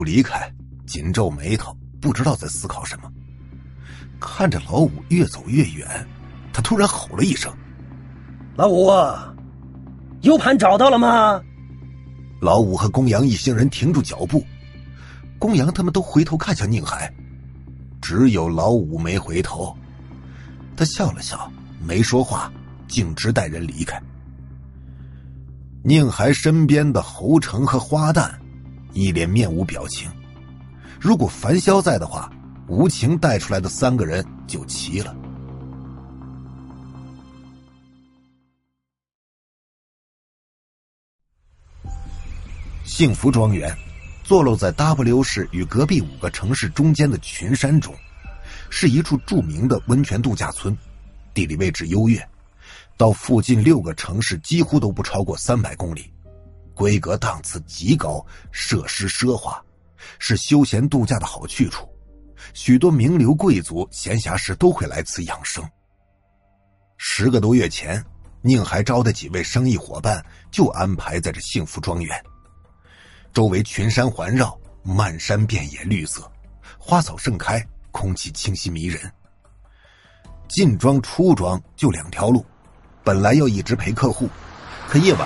离开，紧皱眉头，不知道在思考什么。看着老五越走越远，他突然吼了一声：“ 老五啊，U盘找到了吗？” 老五和公羊一行人停住脚步，公羊他们都回头看向宁海，只有老五没回头。他笑了笑，没说话，径直带人离开。宁海身边的侯成和花旦一脸面无表情，如果樊潇在的话，无情带出来的3个人就齐了。幸福庄园坐落在 W 市与隔壁5个城市中间的群山中，是一处著名的温泉度假村，地理位置优越，到附近6个城市几乎都不超过300公里，规格档次极高，设施奢华，是休闲度假的好去处，许多名流贵族闲暇时都会来此养生。10个多月前，宁还招的几位生意伙伴就安排在这幸福庄园。周围群山环绕，漫山遍野绿色，花草盛开，空气清新迷人。进庄出庄就2条路，本来要一直陪客户，可夜晚